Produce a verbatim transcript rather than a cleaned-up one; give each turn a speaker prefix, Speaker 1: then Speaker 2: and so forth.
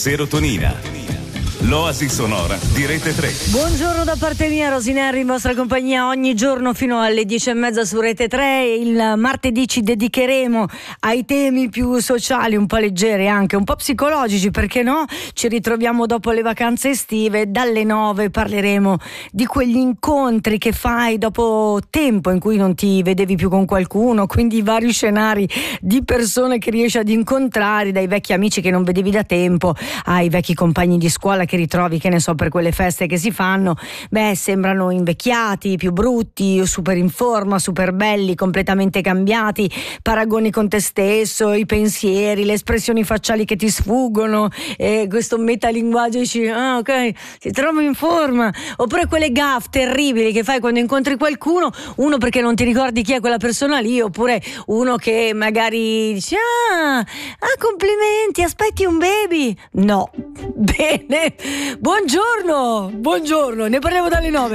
Speaker 1: Serotonina. L'oasi sonora di Rete tre.
Speaker 2: Buongiorno da parte mia, Rosinelli, in vostra compagnia ogni giorno fino alle dieci e mezza su Rete tre. Il martedì ci dedicheremo ai temi più sociali, un po' leggeri, anche un po' psicologici, perché no? Ci ritroviamo dopo le vacanze estive. Dalle nove parleremo di quegli incontri che fai dopo tempo in cui non ti vedevi più con qualcuno, quindi i vari scenari di persone che riesci ad incontrare, dai vecchi amici che non vedevi da tempo ai vecchi compagni di scuola che ritrovi, che ne so, per quelle feste che si fanno. Beh, sembrano invecchiati, più brutti, super in forma, super belli, completamente cambiati, paragoni con te stesso, i pensieri, le espressioni facciali che ti sfuggono, e questo metalinguaggio, dici ah ok, ti trovo in forma. Oppure quelle gaffe terribili che fai quando incontri qualcuno, uno perché non ti ricordi chi è quella persona lì, oppure uno che magari dice ah, ah complimenti, aspetti un baby. No, bene. Buongiorno, buongiorno, ne parliamo dalle nove.